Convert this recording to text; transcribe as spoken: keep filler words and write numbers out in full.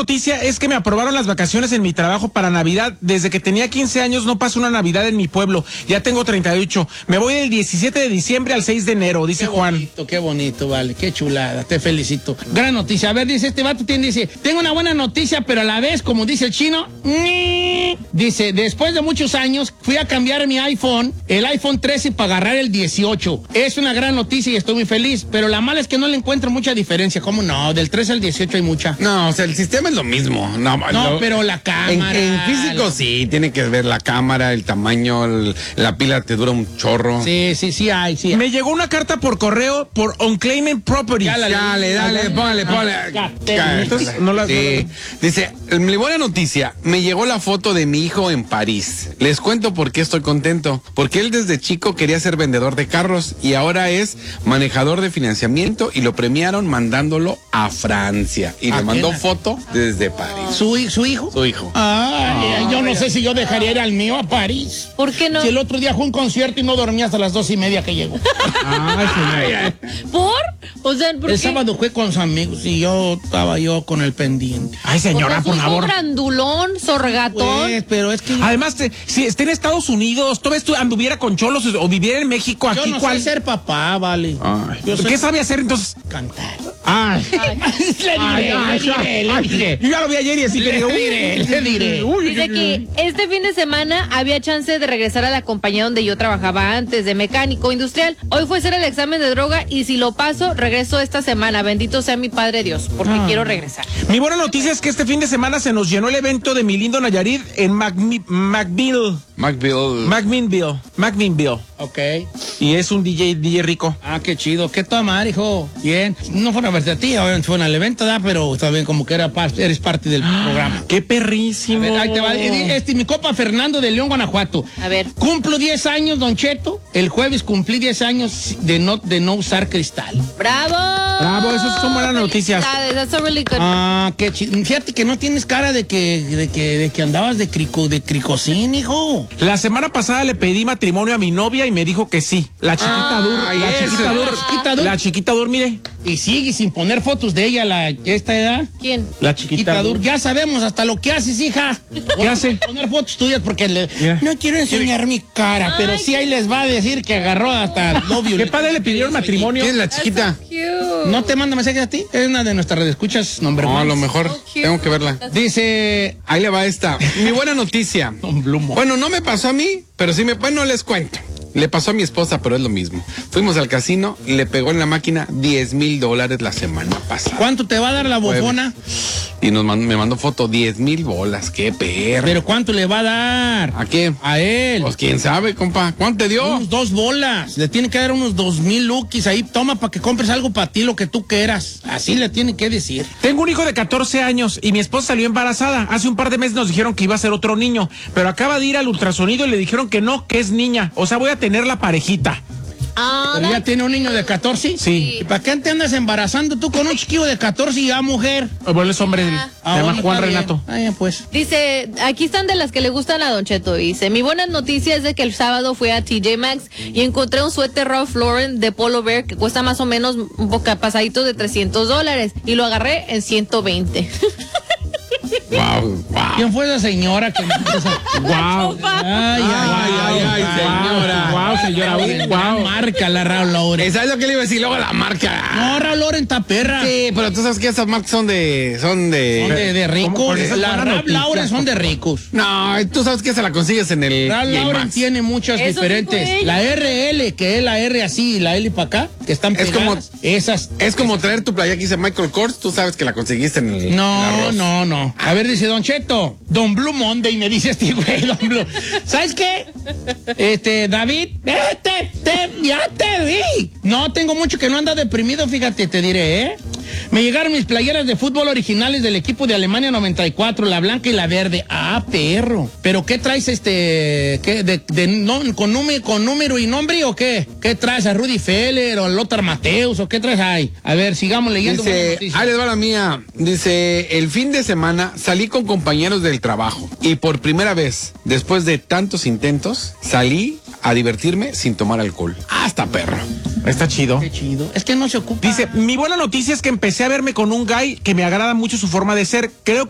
noticia es que me aprobaron las vacaciones en mi trabajo para Navidad. Desde que tenía quince años no paso una Navidad en mi pueblo. Ya tengo treinta y ocho. Me voy del diecisiete de diciembre al seis de enero, dice qué Juan. Bonito, qué bonito, vale, qué chulada, te felicito. Gran noticia. A ver, dice este vato, tiene, dice, tengo una buena noticia, pero a la vez, como dice el chino, dice, después de muchos años fui a cambiar mi iPhone, el iPhone trece para agarrar el dieciocho. Es una gran noticia y estoy muy feliz, pero la mala es que no le encuentro mucha diferencia. ¿Cómo no? Del trece al dieciocho hay mucha. No, o sea, el sistema es lo mismo. No, No, lo- pero la En, cámara. en físico la- sí, tiene que ver la cámara, el tamaño, el- la pila te dura un chorro. Sí, sí, sí hay, sí. Me llegó una carta por correo por Unclaimed Property. Ya la- Dale, dale, póngale, póngale. Ya, te- Ca- entonces, no la- Sí. no Dice, mi buena noticia, me llegó la foto de mi hijo en París. Les cuento por qué estoy contento. Porque él desde chico quería ser vendedor de carros y ahora es manejador de financiamiento y lo premiaron mandándolo a Francia. Y ¿A le mandó quién? foto desde París. ¿Su, hi- ¿Su hijo? Su hijo. Ay, yo no sé si yo dejaría ir al mío a París. ¿Por qué no? Si el otro día fue un concierto y no dormía hasta las dos y media que llegó. Ay, señor. ¿Por? O sea, ¿por El qué? sábado fue con sus amigos y yo estaba yo con el pendiente. Ay, señora, Porque por su hijo favor. grandulón, sorgatón. Pues, pero es que Además, te- si está en Estados Unidos, tú ves, tú anduviera con cholos o viviera en México, yo aquí, no ¿cuál? sé ser papá, vale. Ay. Yo sé ¿Qué sabe hacer entonces? cantar. Ay. le diré, Ay, ay, le diré, le ay, diré. Yo ya lo vi ayer y así que Le digo, diré, le diré. uy, Dice que este fin de semana había chance de regresar a la compañía donde yo trabajaba antes, de mecánico industrial. Hoy fue a hacer el examen de droga y si lo paso, regreso esta semana. Bendito sea mi Padre Dios, porque Ah. quiero regresar. Mi buena noticia es que este fin de semana se nos llenó el evento de mi lindo Nayarit en Macmi- McMill, McBill. McMinnville, McMinnville. Ok. Y es un D J, D J rico. Ah, qué chido. ¿Qué tomar, hijo? Bien. No fue a verte a ti, obviamente fue al evento, ¿verdad? Pero también como que era parte, eres parte del programa. ¡Qué A perrísimo! ver, ahí te va. Este, mi copa Fernando de León, Guanajuato. A ver. Cumplo diez años, Don Cheto. El jueves cumplí diez años de no, de no usar cristal. ¡Bravo! Bravo, esas son buenas noticias. Felicidades, that's a really good. Ah, qué chido. Fíjate que no tienes cara de que, de que, de que andabas de crico, de cricocín, hijo. La semana pasada le pedí matrimonio a mi novia y me dijo que sí. La chiquita Ah, Dur, la eso, chiquita Dur, la chiquita Dur. la chiquita Dur, mire. Y sigue sin poner fotos de ella, la, esta edad. ¿Quién? La chiquita Dur. Dur. Ya sabemos hasta lo que haces, hija. ¿Qué hace? Poner fotos tuyas porque le, Mira. no quiero enseñar mi cara, pero sí ahí les va a decir que agarró hasta el novio. ¿Qué padre le pidieron matrimonio? ¿Quién es la chiquita? Cute. ¿No te manda mensajes a ti? Es una de nuestras radioescuchas, nombre No, a más. lo mejor. So cute. Tengo que verla. Dice Ahí le va esta. Mi buena noticia. Don Blumo. Bueno, no me pasó a mí, pero sí me... Bueno, les cuento. Le pasó a mi esposa, pero es lo mismo. Fuimos al casino, le pegó en la máquina diez mil dólares la semana pasada. ¿Cuánto te va a dar la bofona? Y nos mandó- me mandó foto, diez mil bolas. ¡Qué perro! ¿Pero cuánto le va a dar? ¿A qué? A él. Pues quién sabe, compa. ¿Cuánto te dio? Unos dos bolas. Le tiene que dar unos dos mil lookies ahí. Toma para que compres algo para ti, lo que tú quieras. Así le tiene que decir. Tengo un hijo de catorce años y mi esposa salió embarazada. Hace un par de meses nos dijeron que iba a ser otro niño, pero acaba de ir al ultrasonido y le dijeron que no, que es niña. O sea, voy a tener la parejita. Ah, ¿Pero ya that's- tiene un niño de catorce? Sí. ¿Y para qué te andas embarazando tú con un chiquillo de catorce y ya mujer? Bueno, es hombre, se Ah, llama bueno, Juan está bien. Renato. Ah, ya pues. Dice, aquí están de las que le gustan a Don Cheto. Dice, mi buena noticia es de que el sábado fui a T J Maxx y encontré un suéter Ralph Lauren de Polo Bear que cuesta más o menos un poco pasadito de trescientos dólares y lo agarré en ciento veinte. Wow, wow. ¿Quién fue esa señora que me esa- Wow. Ay, ay, ay, ay, señora. Wow, señora. Wow. Wow. Marca la Ralph Lauren. ¿Sabes lo que le iba a decir? Luego la marca. No, Ralph Lauren está perra. Sí, pero tú sabes que esas marcas son de... Son de... Son de, de ¿Cómo? ricos. Pues esa es Las buena Ralph noticia. Lauren son de ricos. No, tú sabes que se la consigues en el... Ralph J Lauren Max. tiene muchas Eso diferentes. dijo ella. La R L, que es la R así y la L para acá, que están Es pegadas. como- Esas. Es como traer tu playa que dice Michael Kors, tú sabes que la conseguiste en el... en el No, arroz. no, no. A ver, dice Don Cheto, Don Blue Monday, me dice este güey, Don Blue. ¿Sabes qué? Este, David, este, te, ya te vi. No, tengo mucho que no anda deprimido, fíjate, te diré, ¿eh? Me llegaron mis playeras de fútbol originales del equipo de Alemania noventa y cuatro, la blanca y la verde. Ah, perro. ¿Pero qué traes, este, qué, de, de, no, con, número, con número y nombre o qué? ¿Qué traes, a Rudy Feller o a Lothar Matthäus o qué traes ahí? A ver, sigamos leyendo. buenas Dice, noticias. ahí les va la mía. Dice, el fin de semana salí con compañeros del trabajo y por primera vez, después de tantos intentos, salí a divertirme sin tomar alcohol. Hasta perro. Está chido. Qué chido. Es que no se ocupa. Dice, mi buena noticia es que empecé a verme con un guy que me agrada mucho su forma de ser. Creo